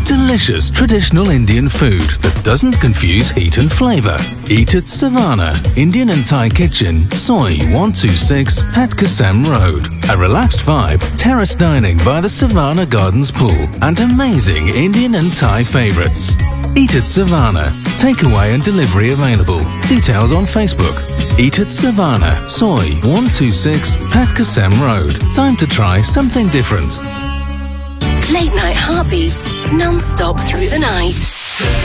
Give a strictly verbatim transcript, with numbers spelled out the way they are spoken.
Delicious traditional Indian food that doesn't confuse heat and flavour. Eat at Savannah, Indian and Thai Kitchen, Soy one two six, Pat Kasem Road. A relaxed vibe, terrace dining by the Savannah Gardens pool, and amazing Indian and Thai favourites. Eat at Savannah. Takeaway and delivery available. Details on Facebook. Eat at Savannah, Soy one two six, Pat Kasem Road. Time to try something different. Late night heartbeats, non-stop through the night.